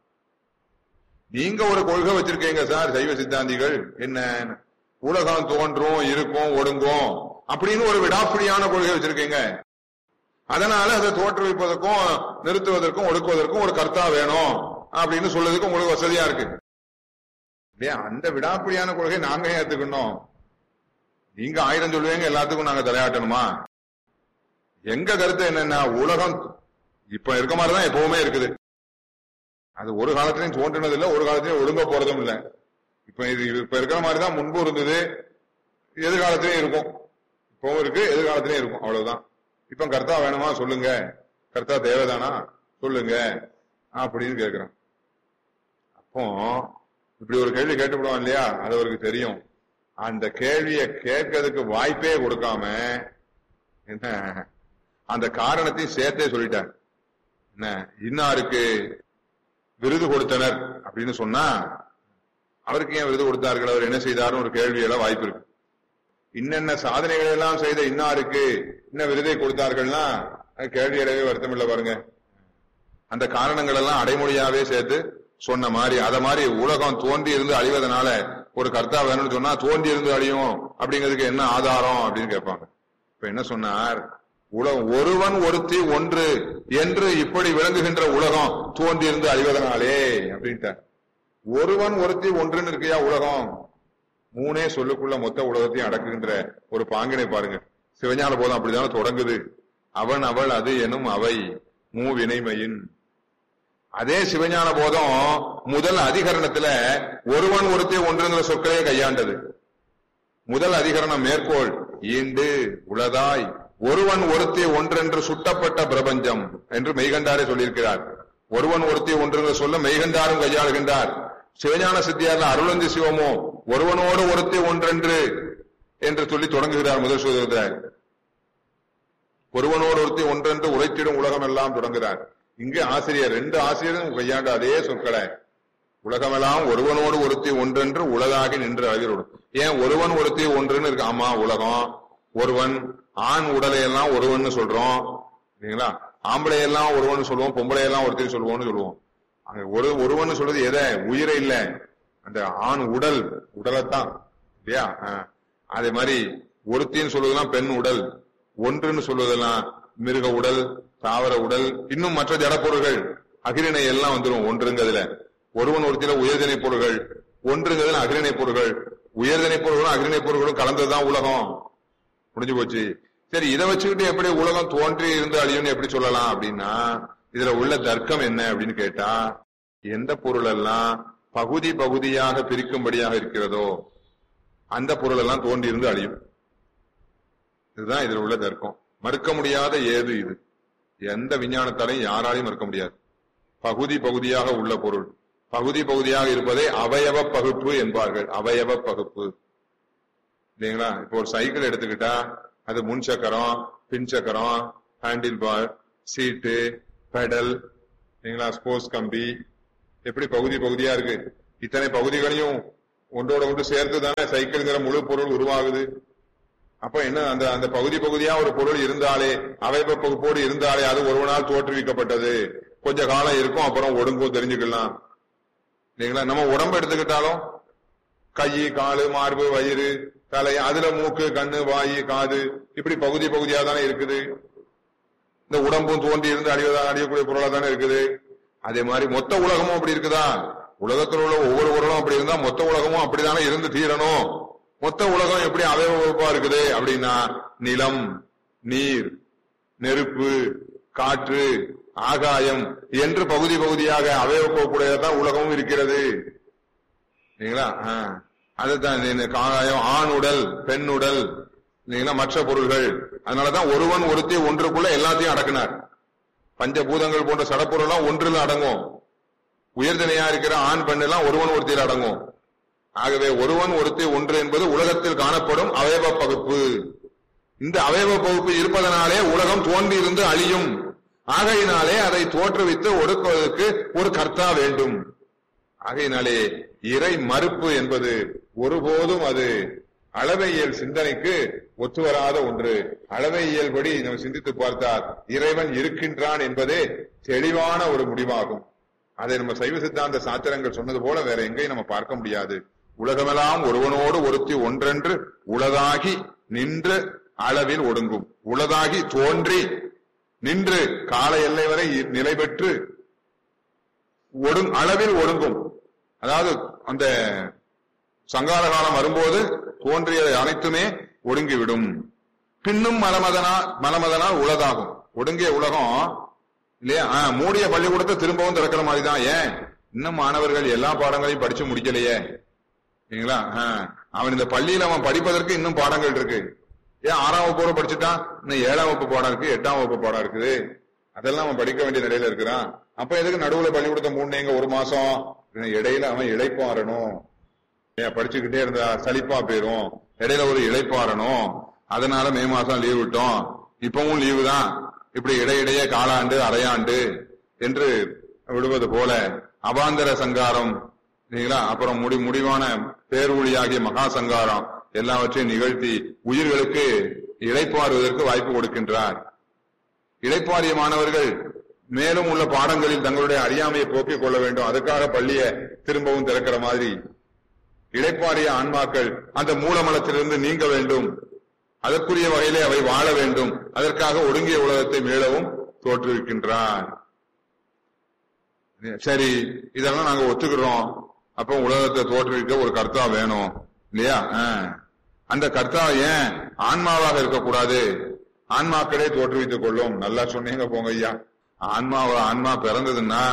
நீங்க ஒரு கொள்கை வச்சிருக்கீங்க சார் சைவ சித்தாந்திகள், என்ன உலகம் தோன்றும் இருக்கும் ஒடுங்கும் அப்படின்னு ஒரு விடாப்பிடியான கொள்கை வச்சிருக்கீங்க. அதனால அதை தோற்றுவிப்பதற்கும் நிறுத்துவதற்கும் ஒடுக்குவதற்கும் ஒரு கர்த்தா வேணும் அப்படின்னு சொல்றதுக்கு உங்களுக்கு வசதியா இருக்கு. அந்த விடாப்பிடியான கொள்கை நாங்க ஏத்துக்கணும். நீங்க 1000 சொல்லுவீங்க, எல்லாத்துக்கும் நாங்க தலையாட்டணுமா? எங்க கருத்து என்னன்னா, உலகம் இப்ப இருக்க மாதிரிதான் எப்பவுமே இருக்குது. அது ஒரு காலத்திலையும் தோன்றினது இல்லை, ஒரு காலத்திலையும் ஒழுங்க போறதும் இல்லை. இப்ப இருக்கிற மாதிரிதான் முன்பு இருந்தது, எதிர்காலத்திலையும் இருக்கும். இப்பவும் இருக்கு, எதிர்காலத்திலையும் இருக்கும், அவ்வளவுதான். இப்ப கர்த்தா வேணுமா சொல்லுங்க, கர்த்தா தேவைதானா சொல்லுங்க அப்படின்னு கேட்கிறோம். அப்போ இப்படி ஒரு கேள்வி கேட்டுவிடுவோம் இல்லையா, அது அவருக்கு தெரியும். அந்த கேள்வியை கேட்கறதுக்கு வாய்ப்பே கொடுக்காம என்ன அந்த காரணத்தையும் சேர்த்தே சொல்லிட்டார். என்ன இன்னாருக்கு விருது கொடுத்தனர் அப்படின்னு சொன்னா, அவருக்கு ஏன் விருது கொடுத்தார்கள், அவர் என்ன செய்தார்னு ஒரு கேள்வியெல்லாம் வாய்ப்பு இருக்கு. இன்னென்ன சாதனைகள் எல்லாம் செய்த இன்னாருக்கு இன்ன விருதை கொடுத்தார்கள்னா கேள்வி அடையவே வருத்தம் இல்லை பாருங்க. அந்த காரணங்கள் எல்லாம் அடைமொழியாவே சேர்த்து சொன்ன மாதிரி அத மாதிரி உலகம் தோன்றி இருந்து அழிவதனால ஒரு கர்த்தா வேணும்னு சொன்னா தோன்றி இருந்து அழியும் அப்படிங்கிறதுக்கு என்ன ஆதாரம் அப்படின்னு கேட்பாங்க. இப்ப என்ன சொன்னார், உலகம் ஒருவன் ஒருத்தி ஒன்று என்று இப்படி விளங்குகின்ற உலகம் தோன்றி இருந்து அழிவதனாலே அப்படின்ட்டார். ஒருவன் ஒருத்தி ஒன்றுன்னு இருக்கியா உலகம், மூணே சொல்லுக்குள்ள மொத்த உலகத்தையும் அடக்குகின்ற ஒரு பாங்கினை பாருங்க. சிவஞான போதம் அப்படித்தானே தொடங்குது. அவன் அவள் அது எனும் அவை மூவினைமையின். அதே சிவஞான போதம் முதல் அதிகரணத்துல ஒருவன் ஒருத்தி ஒன்றுங்கிற சொற்களையே கையாண்டது. முதல் அதிகரணம் மேற்கோள் ஈண்டு உளதாய் ஒருவன் ஒருத்தி ஒன்றென்று சுட்டப்பட்ட பிரபஞ்சம் என்று மெய்கண்டாரே சொல்லியிருக்கிறார். ஒருவன் ஒருத்தி ஒன்றுங்கிற சொல்ல மெய்கண்டாரும் கையாளுகின்றார். சிவஞான சித்தியார்ல அருளந்தி சிவமோ ஒருவனோடு ஒருத்தி ஒன்றென்று என்று சொல்லி தொடங்குகிறார். முதல் சூத்திரத்தில் ஒருவனோடு ஒருத்தி ஒன்றென்று உரைத்திடும் உலகம் எல்லாம் தொடங்குகிறார். இங்கு ஆசிரியர் ரெண்டு ஆசிரியரும் கையாண்ட அதே சொற்களை உலகமெல்லாம் ஒருவனோடு ஒருத்தி ஒன்றென்று உலகாகி நின்று அழகிறோடு. ஏன் ஒருவன் ஒருத்தி ஒன்றுன்னு இருக்கு? ஆமா, உலகம் ஒருவன், ஆண் உடலையெல்லாம் ஒருவன் சொல்றோம் இல்லைங்களா? ஆம்பளையெல்லாம் ஒருவன் சொல்லுவோம், பொம்பளையெல்லாம் ஒருத்தர் சொல்லுவோம்னு சொல்லுவோம். அங்க ஒருவன் சொல்றது எதை? உயிரை இல்ல, அந்த ஆண் உடலைத்தான் இல்லையா? அதே மாதிரி ஒருத்தின்னு சொல்வதெல்லாம் பெண் உடல், ஒன்றுன்னு சொல்வதெல்லாம் மிருக உடல், தாவர உடல், இன்னும் மற்ற ஜடப்பொருள்கள் அகிரிணை எல்லாம் வந்துடும் ஒன்றுங்கிறதுல. ஒருவன் ஒருத்தில உயர்திணை பொருள்கள், ஒன்றுங்கிறதுல அகிரிணை பொருள்கள். உயர்திணை பொருள்களும் அகிரிணை பொருள்களும் கலந்ததுதான் உலகம். முடிஞ்சு போச்சு. சரி, இதை வச்சுக்கிட்டு எப்படி உலகம் தோன்றி இருந்து அழியும்னு எப்படி சொல்லலாம் அப்படின்னா, இதுல உள்ள தர்க்கம் என்ன அப்படின்னு கேட்டா, எந்த பொருள் எல்லாம் பகுதி பகுதியாக பிரிக்கும்படியாக இருக்கிறதோ அந்த பொருள் எல்லாம் தோன்றி இருந்து அழியும். இதுதான் இதுல உள்ள தர்க்கம். மறுக்க முடியாத ஏது இது. எந்த விஞ்ஞானத்தாலையும் யாராலையும் மறுக்க முடியாது. பகுதி பகுதியாக உள்ள பொருள் பகுதி பகுதியாக இருப்பதை அவயவ பகுப்பு என்பார்கள். அவயவ பகுப்பு இல்லைங்களா? இப்போ ஒரு சைக்கிள் எடுத்துக்கிட்டா அது முன் சக்கரம், பின் சக்கரம், ஹேண்டில் பார், சீட்டு, பெடல் இல்லைங்களா, ஸ்போர்ட்ஸ் கம்பி, எப்படி பகுதி பகுதியா இருக்கு. இத்தனை பகுதிகளையும் ஒன்றோட ஒன்று சேர்த்து தானே சைக்கிள்ங்கிற முழு பொருள் உருவாகுது. அப்ப என்ன, அந்த அந்த பகுதி பகுதியா ஒரு பொருள் இருந்தாலே, அவயவ பகுப்போடு இருந்தாலே அது ஒருவனால் தோற்றுவிக்கப்பட்டது. கொஞ்ச காலம் இருக்கும், அப்புறம் ஒடுங்கும், தெரிஞ்சுக்கலாம் இல்லைங்களா? நம்ம உடம்பு எடுத்துக்கிட்டாலும் கை, காலு, மார்பு, வயிறு, தலை, அதுல மூக்கு, கண்ணு, வாயு, காது, இப்படி பகுதி பகுதியா தானே இருக்குது. இந்த உடம்பும் தோன்றி இருந்து அழியக்கூடிய பொருளா தானே இருக்குது. அதே மாதிரி மொத்த உலகமும் அப்படி இருக்குதா? உலகத்தில் உள்ள ஒவ்வொரு பொருளும் அப்படி இருந்தா மொத்த உலகமும் அப்படித்தானே இருந்து தீரணும். மொத்த உலகம் எப்படி அவயவ வகுப்பா இருக்குது அப்படின்னா, நிலம், நீர், நெருப்பு, காற்று, ஆகாயம் என்று பகுதி பகுதியாக அவயவ வகுப்புடையதான் உலகமும் இருக்கிறது இல்லைங்களா? அதுதான் ஆகாயம், ஆண் உடல், பெண் உடல் இல்லைங்களா, மற்ற பொருள்கள். அதனாலதான் ஒருவன் ஒருத்தி ஒன்றுக்குள்ள எல்லாத்தையும் அடக்கினார். பஞ்சபூதங்கள் போன்ற சடப்பொருள் எல்லாம் ஒன்றில் அடங்கும். உயர்திணையா இருக்கிற ஆண் பெண் எல்லாம் ஒருவன் ஒருத்தியில் அடங்கும். ஆகவே ஒருவன் ஒருத்தி ஒன்று என்பது உலகத்தில் காணப்படும் அவயவ பகுப்பு. இந்த அவயவ பகுப்பு இருப்பதனாலே உலகம் தோன்றி இருந்து அழியும். ஆகையினாலே அதை தோற்றுவித்து ஒடுக்குவதற்கு ஒரு கர்த்தா வேண்டும். ஆகையினாலே இறை மறுப்பு என்பது ஒருபோதும் அது அளவையியல் சிந்தனைக்கு ஒத்துவராத ஒன்று. அளவையியல் படி நம்ம சிந்தித்து பார்த்தால் இறைவன் இருக்கின்றான் என்பதே தெளிவான ஒரு முடிவாகும். அதை நம்ம சைவ சித்தாந்த சாத்திரங்கள் சொன்னது போல வேற எங்கேயும் நம்ம பார்க்க முடியாது. உலகமெல்லாம் ஒருவனோடு ஒருத்தி ஒன்றென்று உளதாகி நின்று அளவில் ஒடுங்கும். உளதாகி தோன்றி நின்று கால எல்லை வரை நிலை பெற்று அளவில் ஒடுங்கும். அதாவது அந்த சங்கார காலம் வரும்போது தோன்றியதை அனைத்துமே ஒடுங்கிவிடும். பின்னும் மலமதனால் உளதாகும். ஒடுங்கிய உலகம் இல்லையா, மூடிய பள்ளிக்கூடத்தை திரும்பவும் திறக்கிற மாதிரி தான். ஏன், இன்னும் மாணவர்கள் எல்லா பாடங்களையும் படிச்சு முடிக்கலையே இல்லைங்களா? அவன் இந்த பள்ளியில் அவன் படிப்பதற்கு இன்னும் பாடங்கள் இருக்கு. ஏன் 6ஆம் வகுப்பு படிச்சுட்டான், இன்னும் 7ஆம் வகுப்பு பாடம் இருக்கு, 8ஆம் வகுப்பு பாடம் இருக்குது. அதெல்லாம் அவன் படிக்க வேண்டிய நிலையில இருக்கிறான். அப்ப எதுக்கு நடுவுல பள்ளிக்கூடத்தை மூணு ஒரு மாசம் இடையில அவன் இளைப்பாறணும். படிச்சுக்கிட்டே இருந்தா சலிப்பா போயிரும். இடையில ஒரு இளைப்பாறணும். அதனால மே மாசம் லீவ் விட்டோம், இப்பவும் லீவு தான். இப்படி இடையிடையே காலாண்டு அரையாண்டு என்று விடுவது போல அபாந்தர சங்காரம் இல்லைங்களா, அப்புறம் முடிவான பேரொழியாகிய மகா சங்காரம் எல்லாவற்றையும் நிகழ்த்தி உயிர்களுக்கு இளைப்பாறுவதற்கு வாய்ப்பு கொடுக்கின்றார். இளைப்பாறிய மாணவர்கள் மேலும் உள்ள பாடங்களில் தங்களுடைய அறியாமையை போக்கிக் கொள்ள வேண்டும். அதுக்காக பள்ளியை திரும்பவும் திறக்கிற மாதிரி இளைப்பாறிய ஆன்மாக்கள் அந்த மூலமலத்திலிருந்து நீங்க வேண்டும். அதற்குரிய வகையிலே அவை வாழ வேண்டும். அதற்காக ஒடுங்கிய உலகத்தை மீளவும் தோற்றுவிக்கின்றார். சரி, இதெல்லாம் நாங்க ஒத்துக்கிறோம். அப்ப உலகத்தை தோற்றுவிக்க ஒரு கர்த்தா வேணும் இல்லையா? அந்த கர்த்தா ஏன் ஆன்மாவாக இருக்கக்கூடாது? ஆன்மாக்களே தோற்றுவித்துக் கொள்ளும். நல்லா சொன்னீங்க போங்க ஐயா. ஆன்மா பிறந்ததுன்னா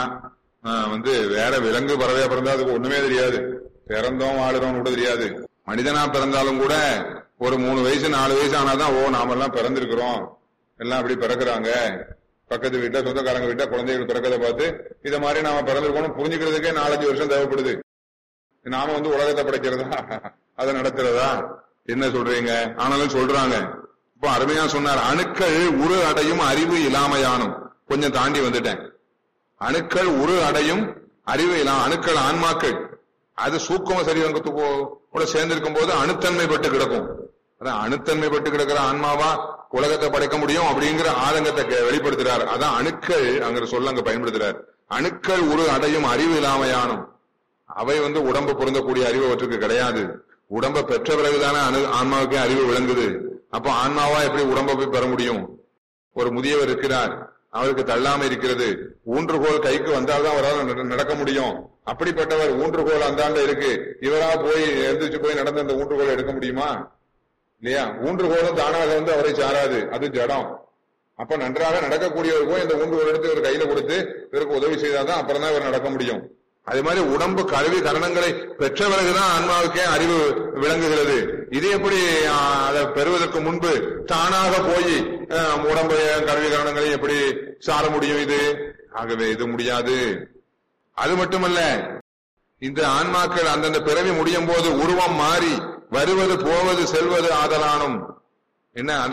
வேற விலங்கு பறவையா பிறந்தா அதுக்கு ஒண்ணுமே தெரியாது. பிறந்தோம் வாழுறோம் கூட தெரியாது. மனிதனா பிறந்தாலும் கூட ஒரு 3 வயசு 4 வயசு ஆனாதான் நாமெல்லாம் பிறந்திருக்கிறோம், எல்லாம் அப்படி பிறக்கிறாங்க. பக்கத்து வீட்டுல சொந்தக்காரங்க வீட்டுல குழந்தைகள் பிறக்கதை பார்த்து இத மாதிரி நாம பிறந்திருக்கோம் புரிஞ்சுக்கிறதுக்கே 4-5 வருஷம் தேவைப்படுது. நாம உலகத்தை படைக்கிறதா அதை நடத்துறதா என்ன சொல்றீங்க? ஆனாலும் சொல்றாங்க. இப்போ அருமையா சொன்னார், அணுக்கள் உரு அடையும் அறிவு இல்லாமையானும். கொஞ்சம் தாண்டி வந்துட்டேன். அணுக்கள் உரு அடையும் அறிவு இல்லாம, அணுக்கள் ஆன்மாக்கள் அது சூக்கம சரீரத்துக்கு கூட சேர்ந்திருக்கும் போது அணுத்தன்மை பட்டு கிடக்கும். அதான் அணுத்தன்மை பட்டு கிடக்கிற ஆன்மாவா உலகத்தை படைக்க முடியும் அப்படிங்கிற ஆதங்கத்தை வெளிப்படுத்துறார். அதான் அணுக்கள் அங்கிற சொல்ல அங்க பயன்படுத்துறார். அணுக்கள் உரு அடையும் அறிவு இல்லாமையானும். அவை உடம்பு பொருந்தக்கூடிய அறிவு அவற்றுக்கு கிடையாது. உடம்ப பெற்ற பிறகுதானே ஆன்மாவுக்கே அறிவு விளங்குது. அப்ப ஆன்மாவா எப்படி உடம்ப போய் பெற முடியும்? ஒரு முதியவர் இருக்கிறார், அவருக்கு தள்ளாம இருக்கிறது. ஊன்றுகோல் கைக்கு வந்தால்தான் அவரால் நடக்க முடியும். அப்படிப்பட்டவர் ஊன்றுகோல் அந்தாண்ட இருக்கு, இவரா போய் எழுந்திரிச்சு போய் நடந்து அந்த ஊன்றுகோலை எடுக்க முடியுமா? இல்லையா? ஊன்றுகோலும் தானாக அவரை சாராது, அது ஜடம். அப்ப நன்றாக நடக்கக்கூடியவர் போய் இந்த ஊன்றுகோல் எடுத்து இவர் கையில கொடுத்து இவருக்கு உதவி செய்தாதான் அப்புறம் தான் இவர் நடக்க முடியும். அதே மாதிரி உடம்பு கருவி கரணங்களை பெற்ற பிறகுதான் ஆன்மாவுக்கே அறிவு விளங்குகிறது. இது எப்படி அதை பெறுவதற்கு முன்பு தானாக போய் உடம்பு கருவி கரணங்களை எப்படி சார முடியும்? இது ஆகவே இது முடியாது. அது மட்டுமல்ல, இந்த ஆன்மாக்கள் அந்தந்த பிறவி முடியும் போது உருவம் மாறி வருவது போவது செல்வது ஆதலானும். என்ன, அந்த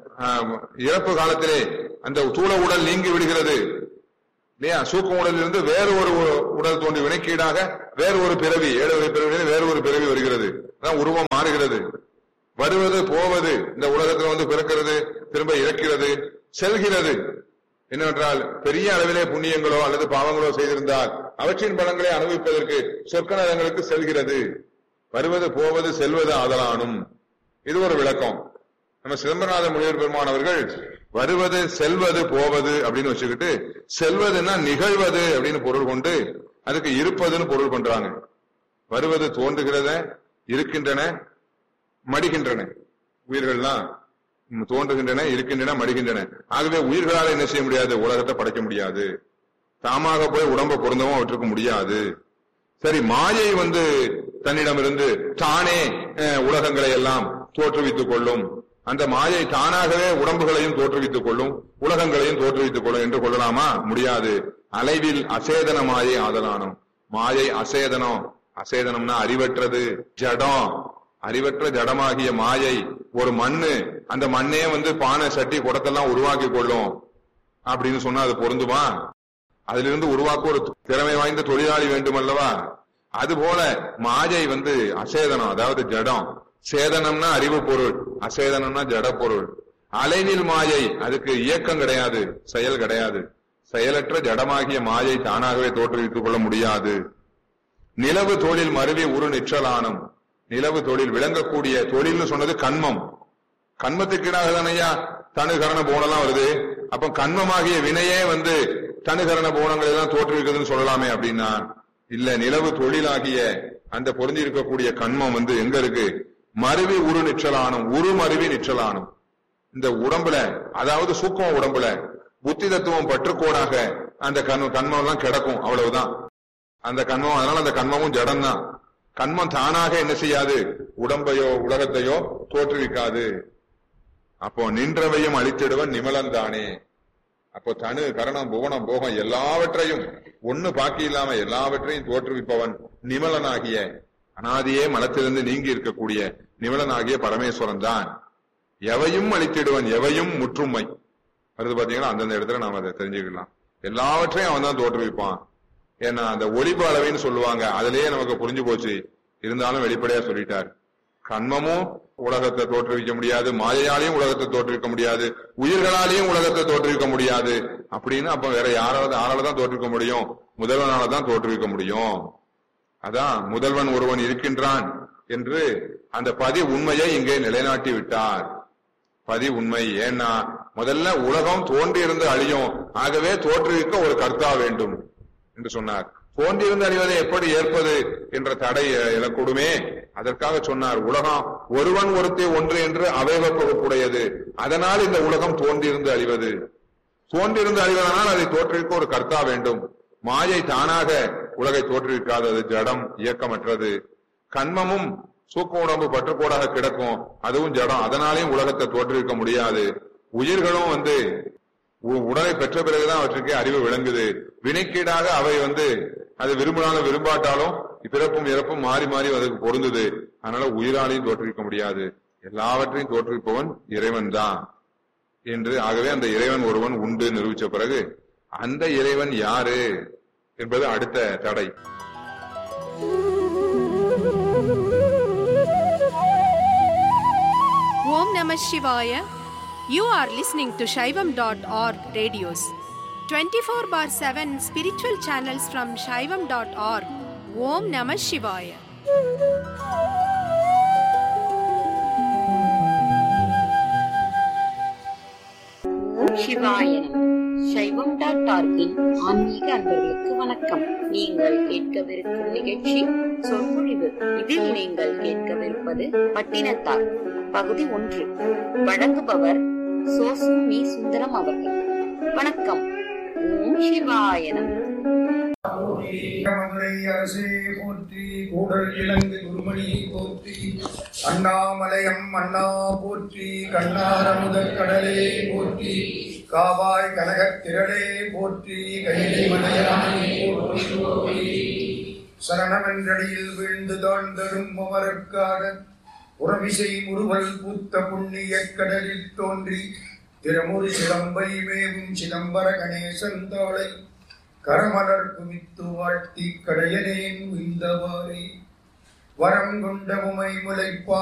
இறப்பு காலத்திலே அந்த தூள உடல் நீங்கி விடுகிறது இல்லையா? சூக்கும் உடலில் இருந்து வேறு ஒரு உடல் தோன்றி வினைக்கீடாக வேறு ஒரு பிறவி, 7 பிறவியில வேறு ஒரு பிறவி வருகிறது. அதான் உருவம் மாறுகிறது. வருவது போவது, இந்த உலகத்தில் பிறக்கிறது, திரும்ப இறக்கிறது, செல்கிறது. என்னவென்றால் பெரிய அளவிலே புண்ணியங்களோ அல்லது பாவங்களோ செய்திருந்தால் அவற்றின் பலன்களை அனுபவிப்பதற்கு சொர்க்கநரகங்களுக்கு செல்கிறது. வருவது போவது செல்வது ஆதலானும். இது ஒரு விளக்கம். நம்ம சிதம்பரநாத முனிவர் பெருமான் அவர்கள் வருவது செல்வது போவது அப்படின்னு வச்சுக்கிட்டு, செல்வதுன்னா நிகழ்வது அப்படின்னு பொருள் கொண்டு அதுக்கு இருப்பதுன்னு பொருள் பண்றாங்க. வருவது தோன்றுகிறத, இருக்கின்றன, மடிகின்றன. உயிர்கள்லாம் தோன்றுகின்றன, இருக்கின்றன, மடிகின்றன. ஆகவே உயிர்களால் என்ன செய்ய முடியாது? உலகத்தை படைக்க முடியாது. தாமாக போய் உடம்பை பொருந்தவும் அவற்றுக்கு முடியாது. சரி, மாயை தன்னிடமிருந்து தானே உலகங்களை எல்லாம் தோற்றுவித்துக் கொள்ளும். அந்த மாயை தானாகவே உடம்புகளையும் தோற்றுவித்துக் கொள்ளும், உலகங்களையும் தோற்றுவித்துக் கொள்ளும் என்று கொள்ளலாமா? முடியாது. அலைவில் அசேதன மாயை ஆதலானும். மாயை அசேதனம். அசேதனம்னா அறிவற்றது, ஜடம். அறிவற்ற ஜடமாகிய மாயை ஒரு மண்ணு, அந்த மண்ணே பானை சட்டி குடத்தெல்லாம் உருவாக்கி கொள்ளும் அப்படின்னு சொன்னா அது பொருந்துமா? அதிலிருந்து உருவாக்க ஒரு திறமை வாய்ந்த தொழிலாளி வேண்டும் அல்லவா? அதுபோல மாயை அசேதனம், அதாவது ஜடம். சேதனம்னா அறிவு பொருள், அசேதனம்னா ஜட பொருள். அலைவில் மாயை, அதுக்கு இயக்கம் கிடையாது, செயல் கிடையாது. செயலற்ற ஜடமாகிய மாயை தானாகவே தோற்றுவித்துக் கொள்ள முடியாது. நிலவு தொழில் மருவி உரு நிற்றலானும். நிலவு தொழில், விளங்கக்கூடிய தொழில்னு சொன்னது கண்மம். கண்மத்துக்கீடாக தானையா தனுகரண போனெல்லாம் வருது. அப்ப கண்மமாகிய வினையே தனுகரண போனங்களை எல்லாம் தோற்றுவிக்குதுன்னு சொல்லலாமே அப்படின்னா இல்ல. நிலவு தொழிலாகிய அந்த பொருந்தி இருக்கக்கூடிய கண்மம் எங்க இருக்கு? மருவி உரு நிற்றலானும். உரு மருவி நிற்றலானும். இந்த உடம்புல, அதாவது சூக்கும உடம்புல புத்தி தத்துவம் பற்றுக்கோடாக அந்த கண்மம் எல்லாம் கிடக்கும், அவ்வளவுதான் அந்த கண்மம். அதனால அந்த கண்மமும் ஜடம் தான். கண்மம் தானாக என்ன செய்யாது? உடம்பையோ உலகத்தையோ தோற்றுவிக்காது. அப்போ நின்றவையும் அழித்திடுவன் நிமலன் தானே. அப்போ தனு கரணம் புவனம் போகம் எல்லாவற்றையும் ஒண்ணு பாக்கி இல்லாம எல்லாவற்றையும் தோற்றுவிப்பவன் நிமலனாகிய, அனாதியே மலத்திலிருந்து நீங்கி இருக்கக்கூடிய நிமலனாகிய பரமேஸ்வரன் தான். எவையும் அழித்திடுவன், எவையும் முற்றுமை வருது. பாத்தீங்கன்னா அந்தந்த இடத்துல நாம அதை தெரிஞ்சுக்கலாம். எல்லாவற்றையும் அவன் தான் தோற்றுவிப்பான். ஏன்னா அந்த ஒளிபு அளவைன்னு சொல்லுவாங்க, அதுலயே நமக்கு புரிஞ்சு போச்சு. இருந்தாலும் வெளிப்படையா சொல்லிட்டார். கண்மமும் உலகத்தை தோற்றுவிக்க முடியாது, மாயையாலையும் உலகத்தை தோற்றுவிக்க முடியாது, உயிர்களாலையும் உலகத்தை தோற்றுவிக்க முடியாது. அப்படின்னு அப்ப வேற யாராலதான் தோற்றுவிக்க முடியும்? முதல்வனால தான் தோற்றுவிக்க முடியும். அதான் முதல்வன் ஒருவன் இருக்கின்றான் என்று அந்த பதி உண்மையை இங்கே நிலைநாட்டி விட்டார். பதி உண்மை. ஏன்னா முதல்ல உலகம் தோன்றியிருந்து அழியும், ஆகவே தோற்றுவிக்க ஒரு கர்த்தா வேண்டும் என்று சொன்னார். தோன்றியிருந்து அழிவதை எப்படி ஏற்பது என்ற தடை எழக்கூடுமே, அதற்காக சொன்னார் உலகம் ஒருவன் ஒருத்தி ஒன்று என்று அவைவப்பகுப்புடையது. அதனால் இந்த உலகம் தோன்றியிருந்து அழிவது. தோன்றியிருந்து அழிவதனால் அதை தோற்றுவிக்க ஒரு கர்த்தா வேண்டும். மாயை தானாக உலகை தோற்றுவிக்காதது, ஜடம், இயக்கமற்றது. கண்மமும் சூக்க உடம்பு பற்றுக்கோடாக கிடக்கும், அதுவும் ஜடம், அதனாலையும் உலகத்தை தோற்றுவிக்க முடியாது. உயிர்களும் உடலை பெற்ற பிறகுதான் அவற்றுக்கு அறிவு விளங்குது. வினைக்கீடாக அவை அது விரும்பினாலும் விரும்பாட்டாலும் பிறப்பும் இறப்பும் மாறி மாறி அதுக்கு பொருந்தது. அதனால உயிராலையும் தோற்றுவிக்க முடியாது. எல்லாவற்றையும் தோற்றுவிப்பவன் இறைவன் தான் என்று. ஆகவே அந்த இறைவன் ஒருவன் உண்டு நிரூபிச்ச பிறகு அந்த இறைவன் யாரு என்பது அடுத்த தடை. Om Namah Shivaya. You are listening to Shaivam.org radios. 24/7 spiritual channels from Shaivam.org. Om Namah Shivaya. ஓம் சிவாயனம். சைவம்.org-இன் ஆன்மீக அன்பர்களுக்கு வணக்கம். நீங்கள் கேட்கவிருக்கும் நிகழ்ச்சி சொற்பொழிவு. இதில் நீங்கள் கேட்கவிருப்பது பட்டினத்தார் பகுதி 1. வழங்குபவர் சோசு மீ சுந்தரம் அவர்கள். வணக்கம். ஓம் சிவாயனம். மதுரை அரசே போற்றி, கூடல் இலங்கு குருமணியை போற்றி, அண்ணாமலையம் அண்ணா போற்றி, கண்ணார முதற் கடலே போற்றி, காவாய் கனகத் திரளே போற்றி, கைலை மலையானை போற்றி. சரணமென்றடியில் வீழ்ந்து தாழ்ந்தரும் அமரர்க்காக புறவிசை முருகல் பூத்த புண்ணிய கடலில் தோன்றி திறமுறு சிலம்பை மேவும் சிதம்பர கணேசன் தாளை கரமலர் குவித்து வாழ்த்தி கடையனேன் உய்ந்தவாறே வரம் கொண்ட உமை முளைப்பா